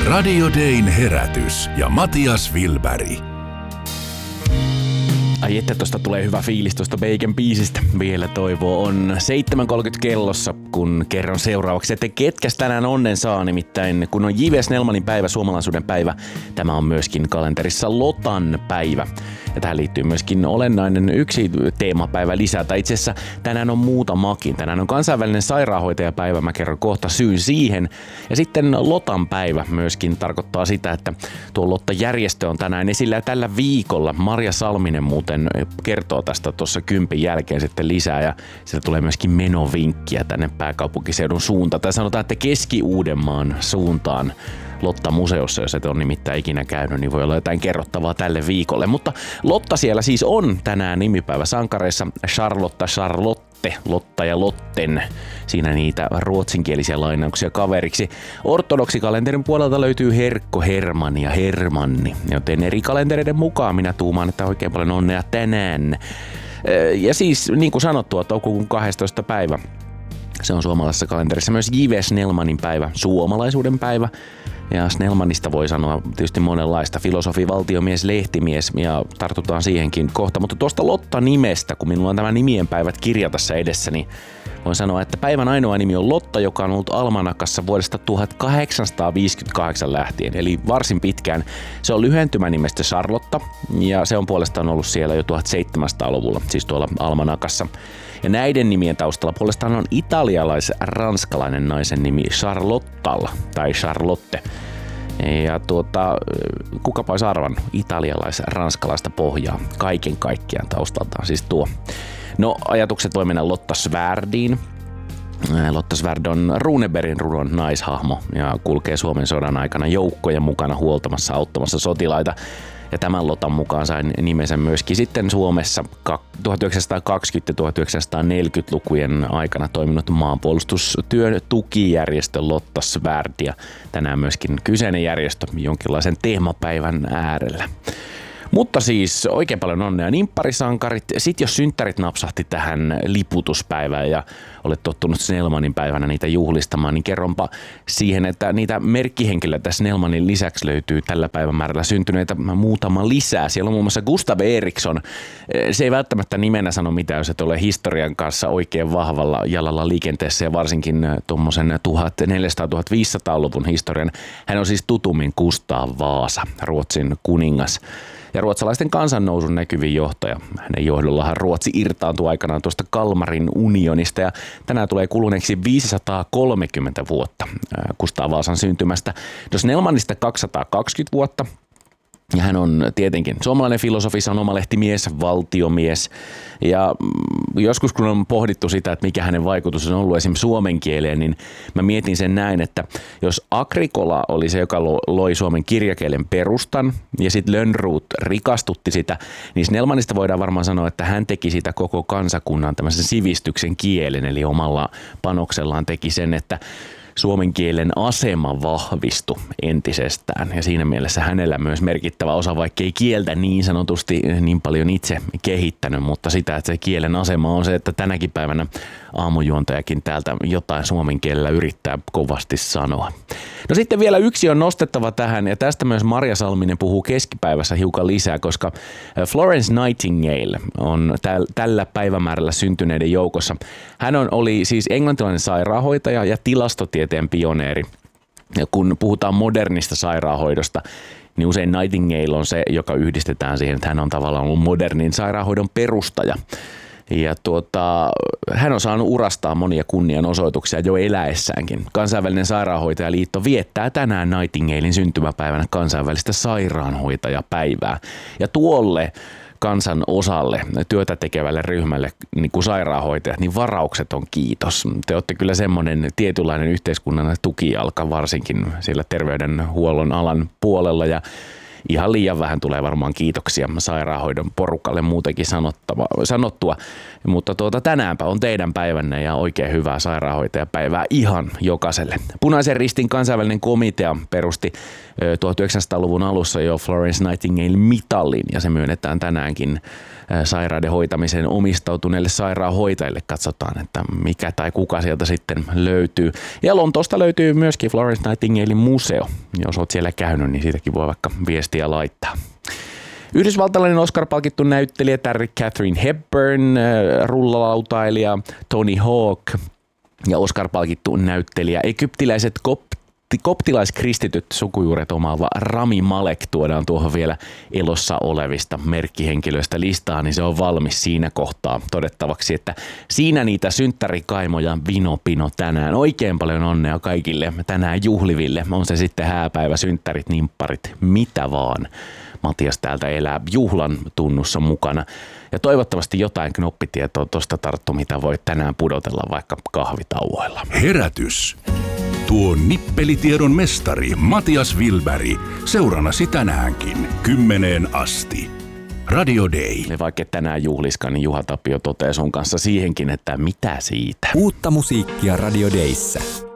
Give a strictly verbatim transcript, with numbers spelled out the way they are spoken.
Radio Dayn herätys ja Matias Wilberg. Ai että tosta tulee hyvä fiilis tuosta Bacon biisistä. Vielä toivoa on seitsemän kolmekymmentä kellossa, kun kerron seuraavaksi, että ketkäs tänään onnen saa. Nimittäin kun on J V Snellmanin päivä, suomalaisuuden päivä, tämä on myöskin kalenterissa Lotan päivä. Ja tähän liittyy myöskin olennainen yksi teemapäivä lisää. Tai itse asiassa tänään on muutamakin. Tänään on kansainvälinen sairaanhoitajapäivä, mä kerron kohta syyn siihen. Ja sitten Lotan päivä myöskin tarkoittaa sitä, että tuo Lotta-järjestö on tänään esillä ja tällä viikolla. Marja Salminen muuten kertoo tästä tuossa kympin jälkeen sitten lisää ja sieltä tulee myöskin menovinkkiä tänne pääkaupunkiseudun suuntaan. Tai sanotaan, että Keski-Uudenmaan suuntaan. Lotta-museossa, jos et ole nimittäin ikinä käynyt, niin voi olla jotain kerrottavaa tälle viikolle. Mutta Lotta siellä siis on tänään nimipäivä sankareissa. Charlotta, Charlotte, Lotta ja Lotten. Siinä niitä ruotsinkielisiä lainauksia kaveriksi. Ortodoksikalenterin puolelta löytyy Herkko, Herman ja Hermanni. Joten eri kalentereiden mukaan minä tuumaan, että oikein paljon onnea tänään. Ja siis niin kuin sanottua, toukokuun kahdestoista päivä. Se on suomalaisessa kalenterissa myös J V Snellmanin päivä, suomalaisuuden päivä. Ja Snellmanista voi sanoa tietysti monenlaista, filosofi, valtiomies, lehtimies ja tartutaan siihenkin kohta. Mutta tuosta Lotta-nimestä, kun minulla on tämä nimien päivät kirja tässä edessä, niin voin sanoa, että päivän ainoa nimi on Lotta, joka on ollut almanakassa vuodesta tuhatkahdeksansataaviisikymmentäkahdeksan lähtien, eli varsin pitkään. Se on lyhentymä nimestä Charlotta ja se on puolestaan ollut siellä jo tuhatseitsemänsataaluvulla, siis tuolla almanakassa. Ja näiden nimien taustalla puolestaan on italialais-ranskalainen naisen nimi Charlottalla tai Charlotte. Ja tuota, kukapa olisi arvannut italialais-ranskalaista pohjaa kaiken kaikkiaan taustaltaan, siis tuo. No, ajatukset voi mennä Lotta Svärdiin. Lotta Svärd on Runebergin rudon naishahmo ja kulkee Suomen sodan aikana joukkojen mukana huoltamassa, auttamassa sotilaita. Ja tämän Lotan mukaan sain nimensä myöskin sitten Suomessa tuhatyhdeksänsataakaksikymmentä- ja tuhatyhdeksänsataaneljäkymmentälukujen aikana toiminut maanpuolustustyön tukijärjestö Lotta Svärd. Ja tänään myöskin kyseinen järjestö jonkinlaisen teemapäivän äärellä. Mutta siis oikein paljon onnea nimpparisankarit. Sitten jos synttärit napsahti tähän liputuspäivään ja olet tottunut Snellmanin päivänä niitä juhlistamaan, niin kerronpa siihen, että niitä merkkihenkilöitä Snellmanin lisäksi löytyy tällä päivämäärällä syntyneitä muutama lisää. Siellä on muun muassa Gustav Eriksson. Se ei välttämättä nimenä sano mitään, jos et ole historian kanssa oikein vahvalla jalalla liikenteessä ja varsinkin tuommoisen tuhatneljäsataa-tuhatviisisataaluvun historian. Hän on siis tutummin Gustav Vaasa, Ruotsin kuningas. Ja ruotsalaisten kansannousun näkyvin johtaja. Hänen johdollahan Ruotsi irtaantui aikanaan tuosta Kalmarin unionista ja tänään tulee kuluneeksi viisisataakolmekymmentä vuotta Gustav Vaasan syntymästä. No Snellmanista kaksisataakaksikymmentä vuotta. Ja hän on tietenkin suomalainen filosofi, sanomalehtimies, valtiomies ja joskus kun on pohdittu sitä, että mikä hänen vaikutus on ollut esimerkiksi suomen kieleen, niin mä mietin sen näin, että jos Agricola oli se, joka loi suomen kirjakielen perustan ja sitten Lönnrot rikastutti sitä, niin Snellmanista voidaan varmaan sanoa, että hän teki sitä koko kansakunnan tämmöisen sivistyksen kielen, eli omalla panoksellaan teki sen, että suomen kielen asema vahvistui entisestään ja siinä mielessä hänellä myös merkittävä osa, vaikka ei kieltä niin sanotusti niin paljon itse kehittänyt, mutta sitä, että se kielen asema on se, että tänäkin päivänä aamujuontajakin täältä jotain suomen kielellä yrittää kovasti sanoa. No sitten vielä yksi on nostettava tähän ja tästä myös Marja Salminen puhuu keskipäivässä hiukan lisää, koska Florence Nightingale on täl, tällä päivämäärällä syntyneiden joukossa. Hän on, oli siis englantilainen sairaanhoitaja ja tilastotieteen pioneeri. Ja kun puhutaan modernista sairaanhoidosta, niin usein Nightingale on se, joka yhdistetään siihen, että hän on tavallaan ollut modernin sairaanhoidon perustaja. Ja tuota, hän on saanut urastaa monia kunnianosoituksia jo eläessäänkin. Kansainvälinen sairaanhoitajaliitto viettää tänään Nightingalein syntymäpäivänä kansainvälistä sairaanhoitajapäivää. Ja tuolle kansan osalle, työtä tekevälle ryhmälle, niin kuin sairaanhoitajat, niin varaukset on kiitos. Te olette kyllä semmoinen tietynlainen yhteiskunnan tukijalka, varsinkin siellä terveydenhuollon alan puolella ja ihan liian vähän tulee varmaan kiitoksia sairaanhoidon porukalle muutenkin sanottua, mutta tuota, tänäänpä on teidän päivänne ja oikein hyvää sairaanhoitajapäivää ihan jokaiselle. Punaisen Ristin kansainvälinen komitea perusti tuhatyhdeksänsataaluvun alussa jo Florence Nightingale-mitalin ja se myönnetään tänäänkin sairauden hoitamiseen omistautuneille sairaanhoitajille. Katsotaan, että mikä tai kuka sieltä sitten löytyy. Ja Lontoosta löytyy myöskin Florence Nightingalein museo. jos oot siellä käynyt, niin siitäkin voi vaikka viestiä laittaa. Yhdysvaltalainen Oscar-palkittu näyttelijä Terry Catherine Hepburn, rullalautailija Tony Hawk ja Oscar-palkittu näyttelijä egyptiläiset kopti, koptilaiskristityt sukujuuret omaava Rami Malek tuodaan tuohon vielä elossa olevista merkkihenkilöistä listaa, niin se on valmis siinä kohtaa todettavaksi, että siinä niitä synttärikaimoja vinopino tänään. Oikein paljon onnea kaikille tänään juhliville, on se sitten hääpäivä, synttärit, nimpparit, mitä vaan. Matias täältä elää juhlan tunnussa mukana. Ja toivottavasti jotain knoppitietoa tuosta tarttu, mitä voit tänään pudotella vaikka kahvitauoilla. Herätys. Tuo nippelitiedon mestari Matias Wilberg seurannasi tänäänkin kymmeneen asti. Radio Day. Ja vaikka tänään juhliskaan, niin Juha Tapio toteaa sun kanssa siihenkin, että mitä siitä. Uutta musiikkia Radio Dayssä.